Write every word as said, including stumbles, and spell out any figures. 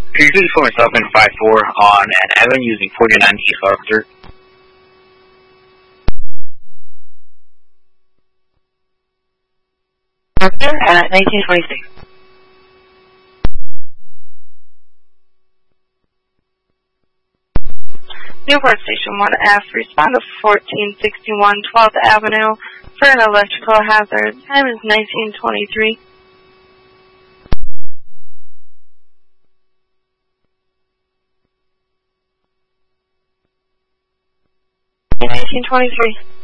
Can you please for myself in five four on an Evan using forty-nine East Arthur? Arthur at nineteen twenty-six. Newport Station one F, respond to fourteen sixty-one twelfth Avenue for an electrical hazard. Time is nineteen twenty-three. nineteen twenty-three.